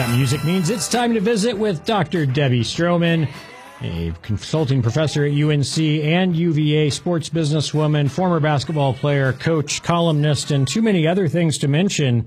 That music means it's time to visit with Dr. Debbie Stroman, a consulting professor at UNC and UVA, sports businesswoman, former basketball player, coach, columnist, and too many other things to mention.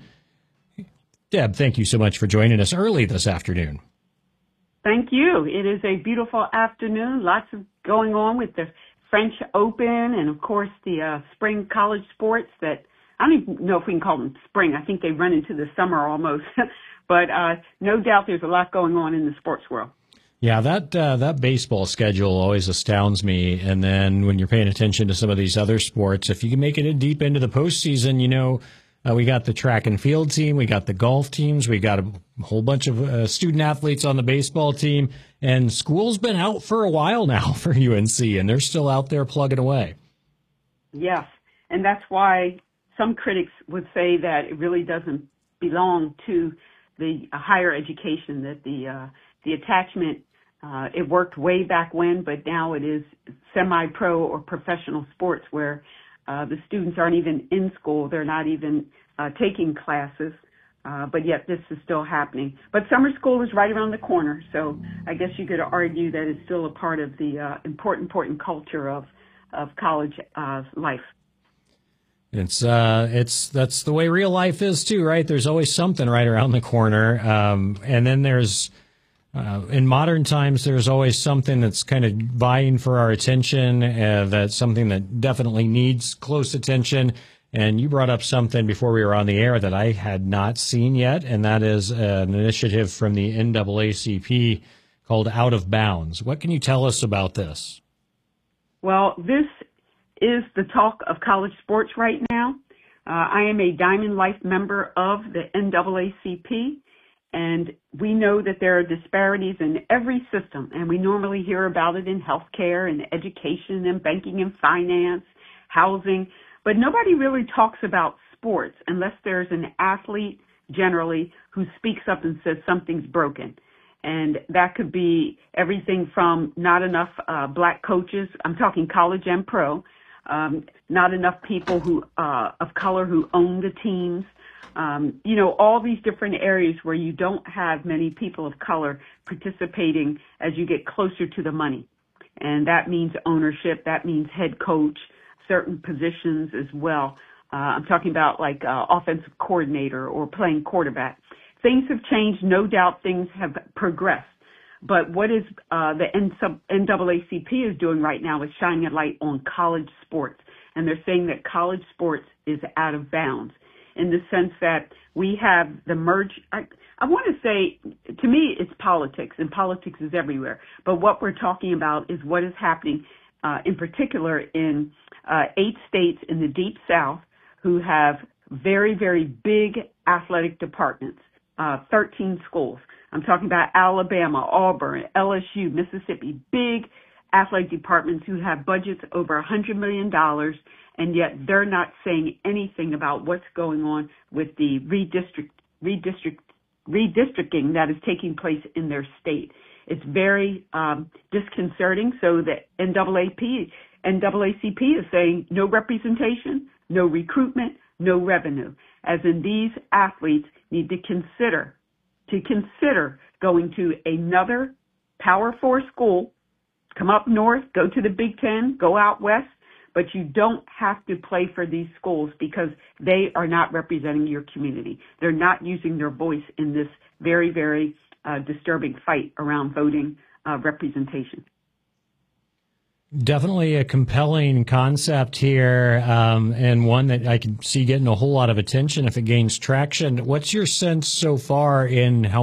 Deb, thank you so much for joining us early this afternoon. Thank you. It is a beautiful afternoon. Lots of going on with the French Open and, of course, the spring college sports that I don't even know if we can call them spring. I think they run into the summer almost. But no doubt there's a lot going on in the sports world. Yeah, that baseball schedule always astounds me. And then when you're paying attention to some of these other sports, if you can make it in deep into the postseason, we got the track and field team, we got the golf teams, we got a whole bunch of student athletes on the baseball team, and school's been out for a while now for UNC, and they're still out there plugging away. Yes, and that's why some critics would say that it really doesn't belong to the higher education, that the attachment, it worked way back when, but now it is semi-pro or professional sports where the students aren't even in school. They're not even taking classes, but yet this is still happening. But summer school is right around the corner, so I guess you could argue that it's still a part of the important culture of college life. That's the way real life is too, right? There's always something right around the corner, and then there's in modern times, there's always something that's kind of vying for our attention. That's something that definitely needs close attention. And you brought up something before we were on the air that I had not seen yet, and that is an initiative from the NAACP called Out of Bounds. What can you tell us about this? Well, this is the talk of college sports right now. I am a Diamond Life member of the NAACP. And we know that there are disparities in every system, and we normally hear about it in healthcare and education and banking and finance, housing, but nobody really talks about sports unless there's an athlete generally who speaks up and says something's broken. And that could be everything from not enough black coaches, I'm talking college and pro, not enough people who of color who own the teams, all these different areas where you don't have many people of color participating as you get closer to the money. And that means ownership, that means head coach, certain positions as well. I'm talking about like offensive coordinator or playing quarterback. Things have changed. No doubt things have progressed. But what is the NAACP is doing right now is shining a light on college sports. And they're saying that college sports is out of bounds, in the sense that we have the merge. I want to say, to me, it's politics, and politics is everywhere. But what we're talking about is what is happening in particular in 8 states in the Deep South who have very, very big athletic departments, 13 schools. I'm talking about Alabama, Auburn, LSU, Mississippi, big athletic departments who have budgets over $100 million, and yet they're not saying anything about what's going on with the redistricting that is taking place in their state. It's very disconcerting. So the NAACP is saying no representation, no recruitment, no revenue, as in these athletes need to consider going to another Power 4 school, come up north, go to the Big Ten, go out west, but you don't have to play for these schools because they are not representing your community. They're not using their voice in this very, very disturbing fight around voting representation. Definitely a compelling concept here, and one that I can see getting a whole lot of attention if it gains traction. What's your sense so far in how